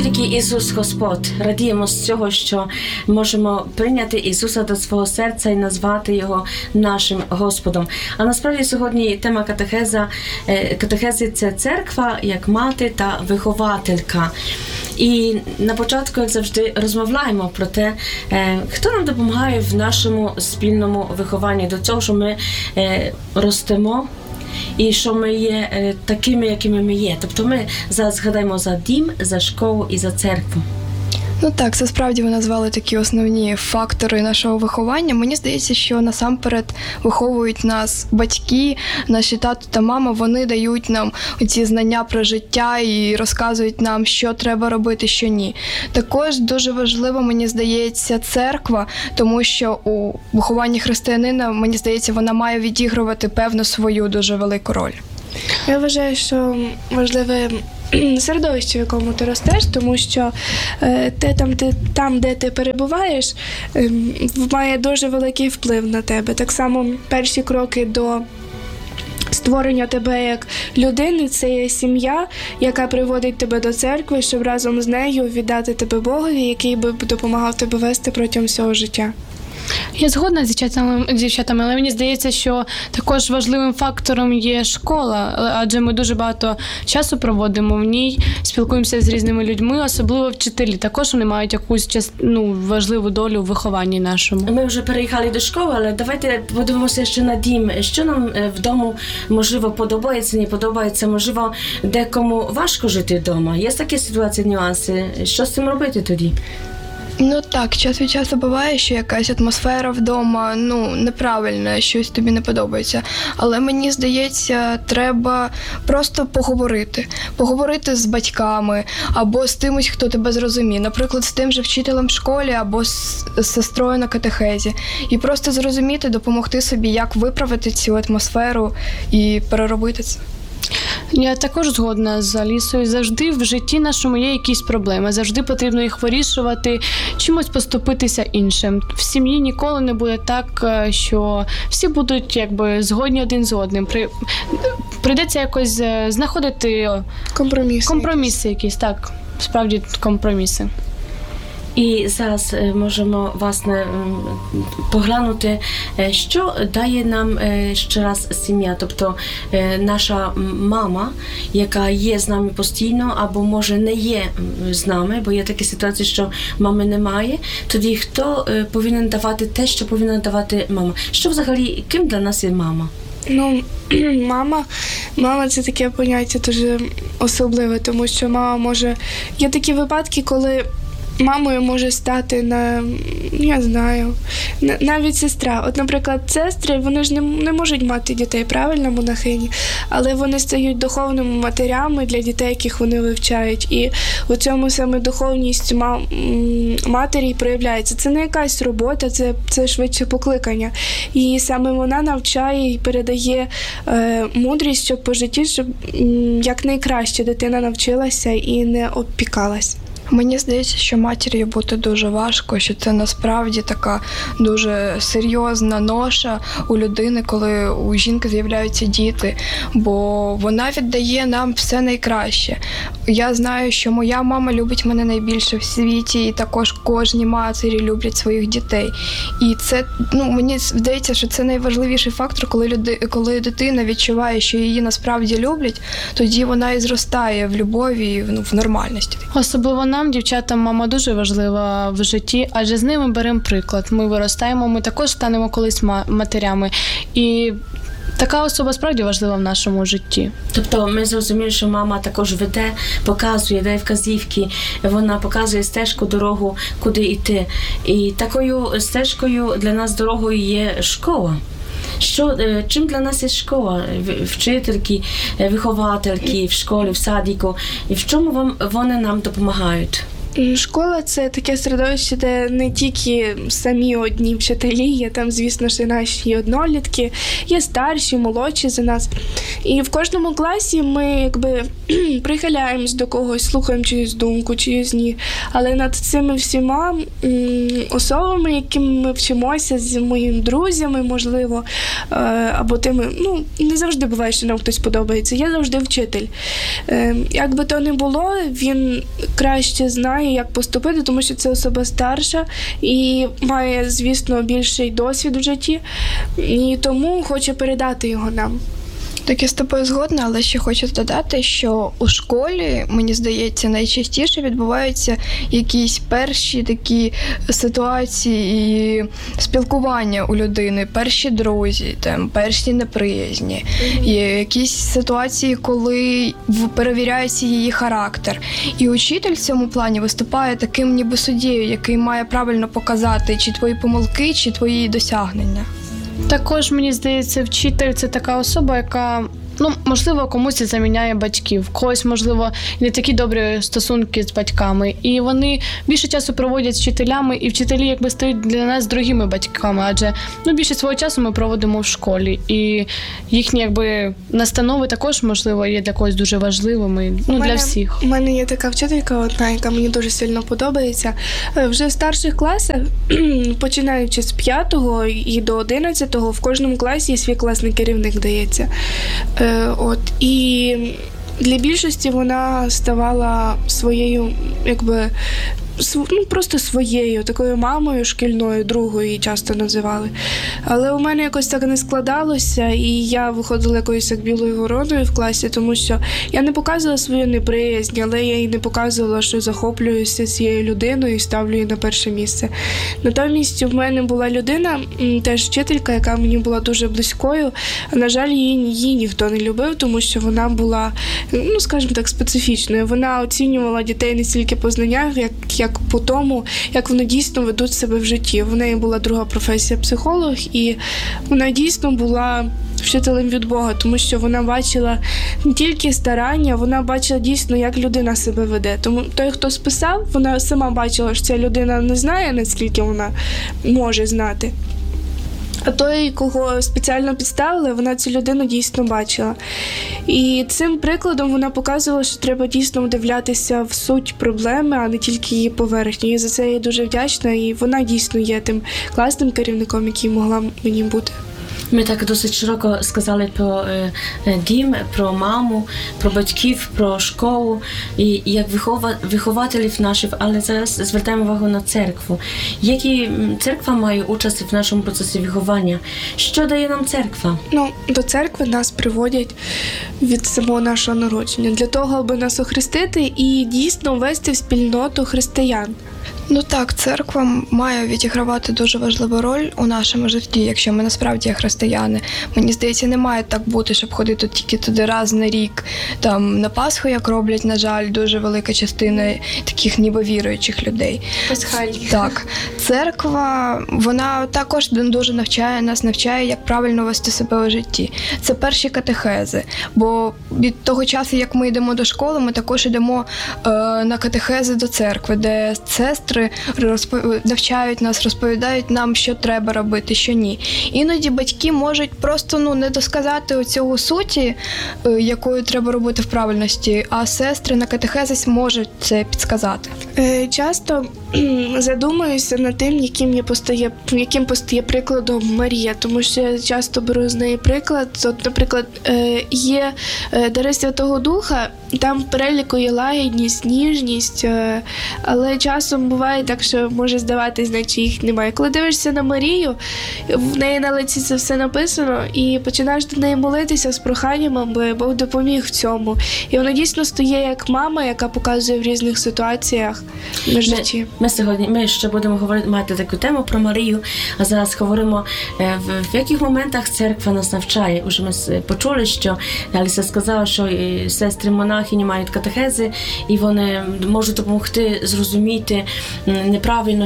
тільки Ісус Господь. Радіємо з цього, що можемо прийняти Ісуса до свого серця і назвати Його нашим Господом. А насправді сьогодні тема катехези – це церква як мати та вихователька. І на початку, як завжди, розмовляємо про те, хто нам допомагає в нашому спільному вихованні, до цього, що ми ростемо, і що ми є такими, якими ми є. Тобто ми зараз згадаємо за дім, за школу і за церкву. Ну так, це справді ви назвали такі основні фактори нашого виховання. Мені здається, що насамперед виховують нас батьки, наші тато та мама, вони дають нам ці знання про життя і розказують нам, що треба робити, що ні. Також дуже важливо, мені здається, церква, тому що у вихованні християнина, мені здається, вона має відігрувати певну свою дуже велику роль. Я вважаю, що важливе середовище, в якому ти ростеш, тому що там, де ти перебуваєш, має дуже великий вплив на тебе. Так само перші кроки до створення тебе як людини – це є сім'я, яка приводить тебе до церкви, щоб разом з нею віддати тебе Богові, який би допомагав тебе вести протягом всього життя. Я згодна з дівчатами, але мені здається, що також важливим фактором є школа, адже ми дуже багато часу проводимо в ній, спілкуємося з різними людьми, особливо вчителі. Також вони мають якусь важливу долю в вихованні нашому. Ми вже переїхали до школи, але давайте подивимося ще на дім. Що нам вдома, можливо, подобається, не подобається, можливо, декому важко жити вдома. Є такі ситуації, нюанси. Що з цим робити тоді? Ну так, час від часу буває, що якась атмосфера вдома, неправильна, щось тобі не подобається. Але мені здається, треба просто поговорити з батьками або з тимось, хто тебе зрозуміє. Наприклад, з тим же вчителем в школі або з сестрою на катехезі. І просто зрозуміти, допомогти собі, як виправити цю атмосферу і переробити це. Я також згодна з Алісою. Завжди в житті нашому є якісь проблеми. Завжди потрібно їх вирішувати, чимось поступитися іншим. В сім'ї ніколи не буде так, що всі будуть згодні один з одним. Прийдеться якось знаходити компроміси якісь, так, справді компроміси. І зараз можемо, власне, поглянути, що дає нам ще раз сім'я. Тобто наша мама, яка є з нами постійно, або, може, не є з нами, бо є такі ситуації, що мами немає. Тоді хто повинен давати те, що повинна давати мама? Що взагалі, ким для нас є мама? Мама – це таке поняття дуже особливе, тому що мама може... Є такі випадки, коли мамою може стати навіть сестра. От, наприклад, сестри, вони ж не можуть мати дітей, правильно, монахині, але вони стають духовними матерями для дітей, яких вони вивчають. І у цьому саме духовність матері проявляється. Це не якась робота, це швидше покликання. І саме вона навчає і передає мудрість, щоб по житті, щоб якнайкраще дитина навчилася і не обпікалась. Мені здається, що матір'ю бути дуже важко, що це насправді така дуже серйозна ноша у людини, коли у жінки з'являються діти, бо вона віддає нам все найкраще. Я знаю, що моя мама любить мене найбільше в світі, і також кожні матері люблять своїх дітей. І це, мені здається, що це найважливіший фактор, коли дитина відчуває, що її насправді люблять, тоді вона і зростає в любові і в нормальності. Особливо нам, дівчатам, мама дуже важлива в житті, адже з ними беремо приклад. Ми виростаємо, ми також станемо колись матерями. І така особа справді важлива в нашому житті. Тобто ми зрозуміли, що мама також веде, показує, дає вказівки, вона показує стежку, дорогу, куди йти. І такою стежкою для нас дорогою є школа. Чим для нас є школа? Вчительки, виховательки в школі, в садіку. І в чому вони нам допомагають? Школа – це таке середовище, де не тільки самі одні вчителі, є там, звісно ж, і наші однолітки, є старші, молодші за нас. І в кожному класі ми якби прихиляємось до когось, слухаємо чиюсь думку, чиюсь ні. Але над цими всіма особами, якими ми вчимося, з моїми друзями, можливо, або тими, не завжди буває, що нам хтось подобається, є завжди вчитель. Як би то не було, він краще знає, як поступити, тому що це особа старша і має, звісно, більший досвід у житті, і тому хоче передати його нам. Так, я з тобою згодна, але ще хочу додати, що у школі, мені здається, найчастіше відбуваються якісь перші такі ситуації і спілкування у людини, перші друзі, перші неприязні. Є якісь ситуації, коли перевіряється її характер. І учитель в цьому плані виступає таким ніби суддєю, який має правильно показати чи твої помилки, чи твої досягнення. Також, мені здається, вчитель – це така особа, яка, можливо, комусь заміняє батьків, когось, можливо, не такі добрі стосунки з батьками. І вони більше часу проводять з вчителями, і вчителі якби стають для нас другими батьками, адже більше свого часу ми проводимо в школі. І їхні якби настанови також, можливо, є для когось дуже важливими, для всіх. У мене є така вчителька одна, яка мені дуже сильно подобається. Вже в старших класах, починаючи з 5-го і до 11-го, в кожному класі є свій класний керівник, дається. І для більшості вона ставала своєю, просто своєю, такою мамою шкільною, другою її часто називали. Але у мене якось так не складалося, і я виходила якоюсь як білою вороною в класі, тому що я не показувала свою неприязнь, але я й не показувала, що захоплююся цією людиною і ставлю її на перше місце. Натомість в мене була людина, теж вчителька, яка мені була дуже близькою. На жаль, її ніхто не любив, тому що вона була, скажімо так, специфічною. Вона оцінювала дітей не стільки по знаннях, як по тому, як вони дійсно ведуть себе в житті. В неї була друга професія – психолог, і вона дійсно була вчителем від Бога, тому що вона бачила не тільки старання, вона бачила дійсно, як людина себе веде. Тому той, хто списав, вона сама бачила, що ця людина не знає, наскільки вона може знати. А той, кого спеціально підставили, вона цю людину дійсно бачила. І цим прикладом вона показувала, що треба дійсно вдивлятися в суть проблеми, а не тільки її поверхню. І за це я дуже вдячна, і вона дійсно є тим класним керівником, який могла мені бути. Ми так досить широко сказали про дім, про маму, про батьків, про школу і як вихователів наших, але зараз звертаємо увагу на церкву. Які церква має участь в нашому процесі виховання? Що дає нам церква? До церкви нас приводять від самого нашого народження, для того, аби нас охрестити і дійсно ввести в спільноту християн. Так, церква має відігравати дуже важливу роль у нашому житті, якщо ми насправді є християни. Мені здається, не має так бути, щоб ходити тільки туди раз на рік. На Пасху, як роблять, на жаль, дуже велика частина таких ніби віруючих людей. Пасхальні. Так. Церква, вона також дуже навчає, як правильно вести себе у житті. Це перші катехези. Бо від того часу, як ми йдемо до школи, ми також йдемо на катехези до церкви, де сестри навчають нас, розповідають нам, що треба робити, що ні. Іноді батьки можуть просто не досказати оцього суті, якою треба робити в правильності, а сестри на катехезис можуть це підсказати. Часто задумуюся над тим, яким постає прикладом Марія, тому що я часто беру з неї приклад. Наприклад, є дари Святого Духа, там в переліку є лагідність, ніжність, але часом буває так, що може здаватись, наче їх немає. Коли дивишся на Марію, в неї на лиці це все написано, і починаєш до неї молитися з проханням, аби Бог допоміг в цьому. І вона дійсно стає як мама, яка показує в різних ситуаціях на житті. Ми ще будемо мати таку тему про Марію, а зараз говоримо, в яких моментах церква нас навчає. Уже ми почули, що Аліса сказала, що сестри-монахині мають катехези, і вони можуть допомогти зрозуміти неправильно,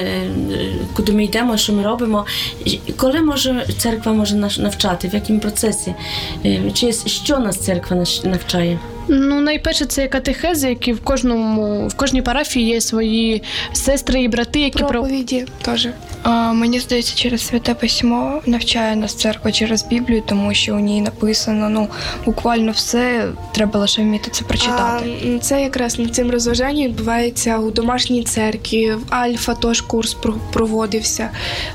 куди ми йдемо, що ми робимо. Коли церква може нас навчати, в якому процесі? Що нас церква навчає? Ну, найперше, це катехези, які в кожній парафії є свої сестри і брати, які Проповіді теж. Мені здається, через Святе Письмо навчає нас церква через Біблію, тому що у ній написано буквально все, треба лише вміти це прочитати. Це якраз над цим розважанням відбувається у домашній церкві, в Альфа теж курс проводився.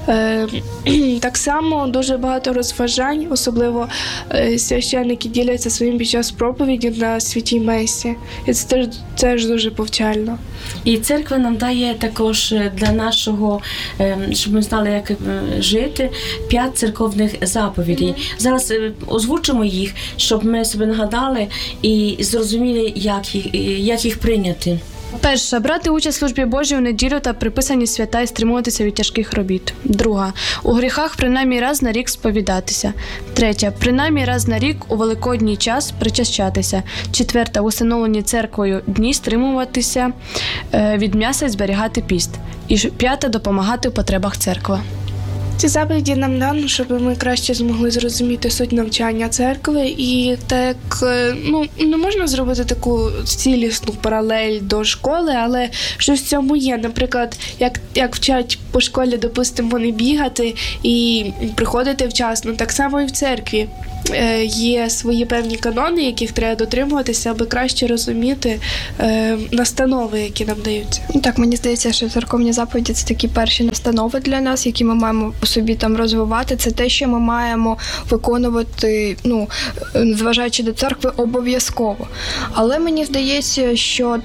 Так само дуже багато розважань, особливо священники діляться своїм під час проповіді на Святій Месі. І це теж дуже повчально. І церква нам дає також для нашого, щоб ми знали, як жити, 5 церковних заповідей. Зараз озвучимо їх, щоб ми собі нагадали і зрозуміли, як їх прийняти. Перша – брати участь в службі Божій у неділю та приписані свята і стримуватися від тяжких робіт. Друга – у гріхах принаймні раз на рік сповідатися. Третя – принаймні раз на рік у великодній час причащатися. Четверта – у установлені церквою дні стримуватися від м'яса і зберігати піст. І п'ята – допомагати у потребах церкви. Ці заповіді нам дано, щоб ми краще змогли зрозуміти суть навчання церкви, і так, не можна зробити таку цілісну паралель до школи, але щось в цьому є. Наприклад, як вчать по школі, допустимо, не бігати і приходити вчасно, так само і в церкві. Є свої певні канони, яких треба дотримуватися, аби краще розуміти настанови, які нам даються. Так, мені здається, що церковні заповіді – це такі перші настанови для нас, які ми маємо у собі там розвивати. Це те, що ми маємо виконувати, зважаючи до церкви, обов'язково. Але мені здається, що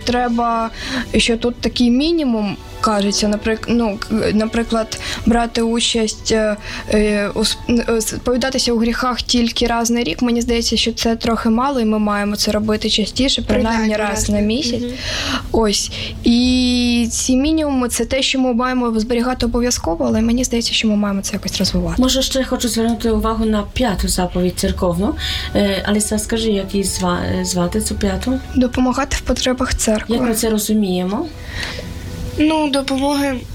тут такий мінімум, кажеться, наприклад, брати участь, сповідатися у гріхах тільки раз на рік, мені здається, що це трохи мало, і ми маємо це робити частіше, принаймні раз на місяць. Ось. І ці мінімуми – це те, що ми маємо зберігати обов'язково, але мені здається, що ми маємо це якось розвивати. Може, ще хочу звернути увагу на 5-ту заповідь церковну. Аліса, скажи, як її звати цю 5-ту? Допомагати в потребах церкви. Як ми це розуміємо? Допомоги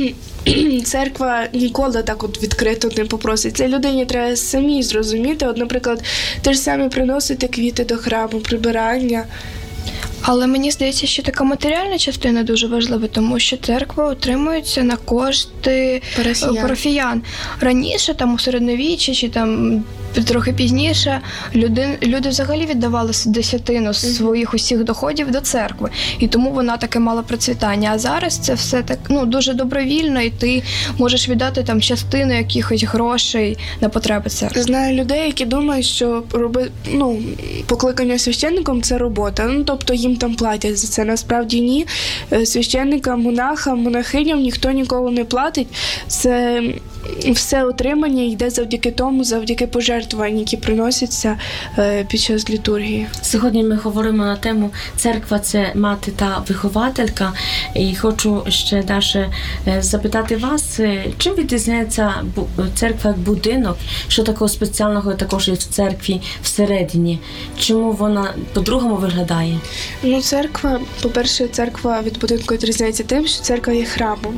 церква ніколи так відкрито не попросить. Це людині треба самі зрозуміти. Наприклад, те ж саме приносити квіти до храму, прибирання. Але мені здається, що така матеріальна частина дуже важлива, тому що церква утримується на кошти парафіян. Раніше, у середньовіччі чи трохи пізніше, люди взагалі віддавали десятину своїх усіх доходів до церкви. І тому вона таке мала процвітання. А зараз це все так дуже добровільно, і ти можеш віддати частину якихось грошей на потреби церкви. Знаю людей, які думають, що покликання священником – це робота. Тобто їм там платять за це. Насправді ні. Священникам, монахам, монахиням ніхто ніколи не платить. Це все отримання йде завдяки пожертвувань, які приносяться під час літургії. Сьогодні ми говоримо на тему «Церква – це мати та вихователька». І хочу ще далі запитати вас, чим відрізняється церква як будинок, що такого спеціального також є в церкві всередині? Чому вона по-другому виглядає? Церква, по-перше, церква від будинку відрізняється тим, що церква є храмом.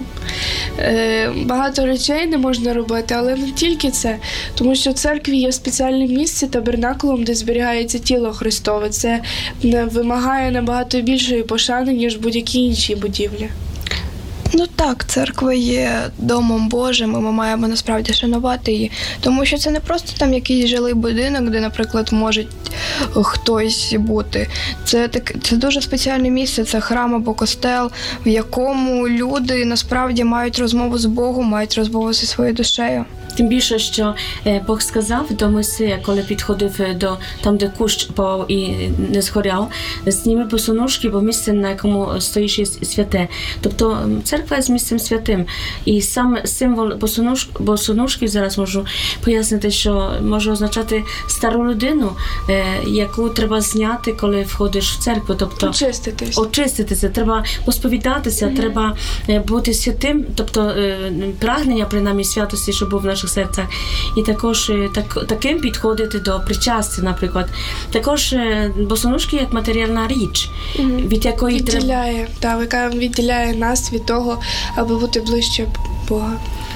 Багато речей не можна робити, але не тільки це, тому що в церкві є спеціальне місце табернакулом, де зберігається тіло Христове. Це вимагає набагато більшої пошани, ніж будь-які інші будівлі. Так, церква є домом Божим, і ми маємо насправді шанувати її. Тому що це не просто якийсь жилий будинок, де, наприклад, може хтось бути. Це дуже спеціальне місце, це храм або костел, в якому люди насправді мають розмову з Богом, мають розмову зі своєю душею. Тим більше, що Бог сказав до Мойсея, коли підходив до там, де кущ пав і не згоряв, зніми босоножки, бо місце, на якому стоїш, є святе. Тобто церква є з місцем святим. І сам символ босоножків, зараз можу пояснити, що може означати стару людину, яку треба зняти, коли входиш в церкву. Тобто очиститися, треба посповідатися, треба бути святим, тобто прагнення, принаймні, святості, щоб був в наших серцях. І також таким підходити до причастя, наприклад. Також босоножки як матеріальна річ, від якої яка відділяє нас від того, аби бути ближче Бога.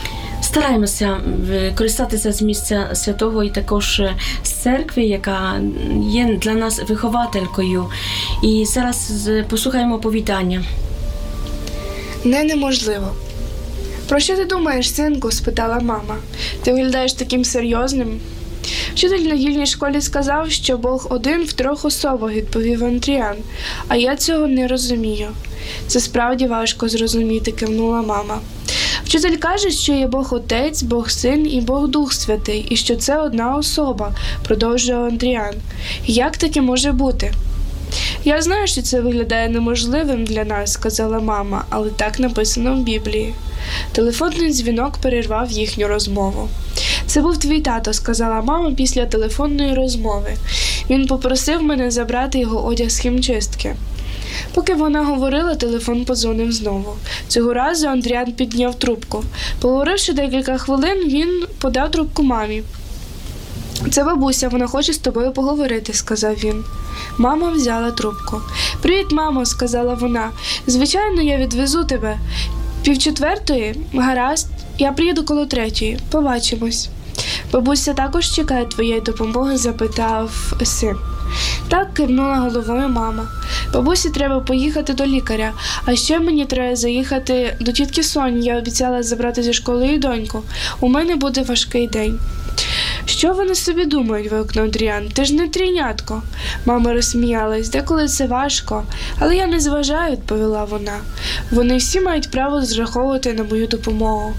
Стараємося користатися з місця святого і також з церкви, яка є для нас вихователькою. І зараз послухаємо оповідання. Неможливо. Про що ти думаєш, синку? Спитала мама. Ти виглядаєш таким серйозним. Вчитель в недільній школі сказав, що Бог один в 3 особах, відповів Андріан. А я цього не розумію. Це справді важко зрозуміти, кивнула мама. Вчитель каже, що є Бог Отець, Бог Син і Бог Дух Святий, і що це одна особа, продовжує Андріан. Як таке може бути? Я знаю, що це виглядає неможливим для нас, сказала мама, але так написано в Біблії. Телефонний дзвінок перервав їхню розмову. Це був твій тато, сказала мама після телефонної розмови. Він попросив мене забрати його одяг з хімчистки. Поки вона говорила, телефон подзвонив знову. Цього разу Андріан підняв трубку. Поговоривши декілька хвилин, він подав трубку мамі. «Це бабуся, вона хоче з тобою поговорити», – сказав він. Мама взяла трубку. «Привіт, мамо», – сказала вона. «Звичайно, я відвезу тебе. 3:45? Гаразд. Я приїду коло 3. Побачимось». «Бабуся також чекає твоєї допомоги?» – запитав син. Так, кивнула головою мама. «Бабусі треба поїхати до лікаря, а ще мені треба заїхати до тітки Соні. Я обіцяла забрати зі школи її доньку. У мене буде важкий день». «Що вони собі думають?» – вигукнув Андріан. «Ти ж не трійнятко». Мама розсміялась. «Деколи це важко, але я не зважаю», – відповіла вона. «Вони всі мають право зраховувати на мою допомогу».